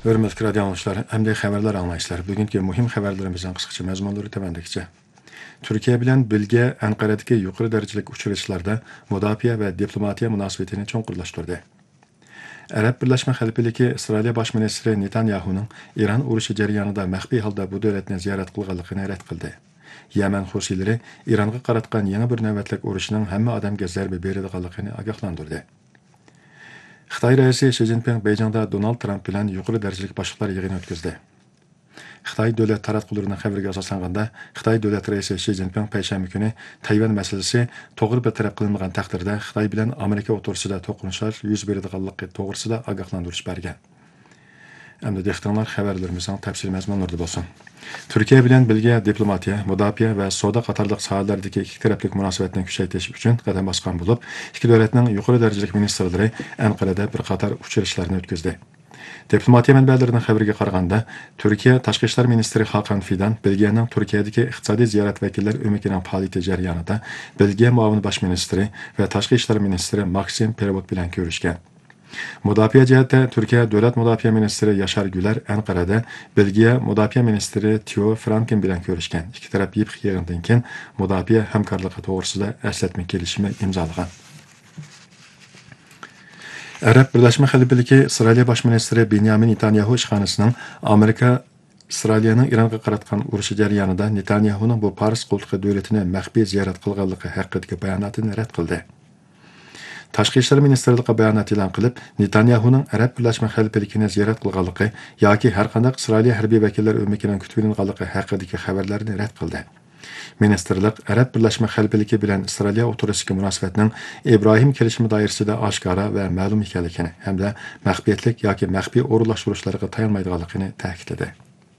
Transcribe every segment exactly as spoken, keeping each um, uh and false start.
Hörmətli radio dinləyicilər, əmdə xəbərlər anlayışlar. Bugünkü mühim xəbərlərimizin qısqaça məzmunları təməndikcə. Türkiyə bilən Bilge Anqaradakı yuqarı dərəcəlik uçuruşlarda müdafiə və diplomatiya münasibətini çonqurlaşdırdı. Ərəb Birləşmə Xəlifəligi İsrail baş ministri Netanyahu'nun İran uruşu cəryanında məxfi halda bu dövlətni ziyarət qılğanlığını rədd qıldı. Yaman xususiləri İranğa qaratqan yeni bir növbətlik uruşunun həmmə adamga zərbə beradiganlığını agahlandırdı. Xitay rəisi Xi Jinping Beyjingda Donald Trump bilan yuqori dərəcəlik başlıqlar yığını ötküzdü. Xitay dövlət taratqularının xəbəriga asaslanganda, Xitay dövlət rəisi Xi Jinping payshanba kuni Tayvan мәсьәлесе to'g'ri bir taraf qilinmagan taqdirda Xitay bilan Amerika o'rtasida to'qnashuvlar yuz beradiganligi to'g'risida ogohlantirish bergan. Endi dehqonlar xəbərlərimizin təfsil məzmunlarında bolsun. Türkiyə bilan Bilge diplomatiya, müdafiə və savdo qatarlıq sahələrdəki iki tərəflik münasibətini küçəytiş üçün qədəm basqan olub, iki dövlətin yuqori dərəcəlik ministerləri Anqarada bir qatar uçuruşlarını ötküzdü. Diplomatiya mənbələrinin xəbəriga qaraganda, Türkiyə Tashqi ishlar ministri Hakan Fidan Bilge'nin Türkiyədəki iqtisadi ziyarət vəkillər öməkinin fəaliyyəti jarayonida Bilge muavin baş ministri və Tashqi ishlar ministri Maksim Perevod bilan görüşkən. Müdafiə cəhətdə Türkiyə Dövlət Müdafiə Ministri Yaşar Gülər Anqarada Belgiya Müdafiə Ministri Theo Franken bilan görüşkən. İki tərəf yığın yığından keyin müdafiə həmkarlığı toğrusida əslatma kelishimi imzalagan. Ərəb Birləşmə Xəlifəligi İsrail baş ministri Benyamin Netanyahu işxanasının Amerika İsrailning İranğa qaratgan urushi jarayonida Netanyahuning bu Paris qo'ltiqi dövlətini məxfi ziyorat qilganligi haqidagi bayonotini rad qildi. Tashqi ishlar ministerligi bayonot e'lon qilib, Netanyahuning Arab Birlashma Xalifligini ziyorat qilganligi yoki har qanday Isroiliy harbiy vakillar o'mikidan kutilganligi haqidagi xabarlarni rad qildi. Ministerlik Arab Birlashma Xalifligi bilan Isroiliya o'rtasidagi munosabatning Ibrohim kelishimi doirasida oshkora va ma'lum ekanligini hamda maxfiyatlik yoki maxfiy o'rinlashtirishlarga tayanmaydiganligini ta'kidladi.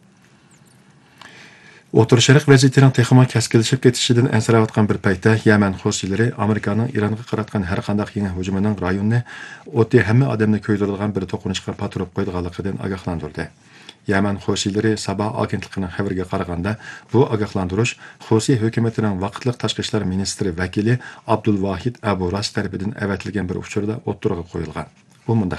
O'rta Sharq vaziyatining texmo keskinlashib ketishidan ansirayotgan bir paytda Yaman xususilari Amerikaning Ironga qaratgan har qanday yangi hujumining rayonni oddiy hamma odamni ko'ydiradigan bir to'qinishga patrub qo'yganligidan ogohlantirdi. Yaman xususilari Sabah agentligining xabariga qaraganda, bu ogohlantirish Xusi hukumatining vaqtliq tashqi ishlar ministri vakili Abdulvahid Abu Ras tarafidan avatilgan bir uchurda o'ttirg'a qo'yilgan. Bu munda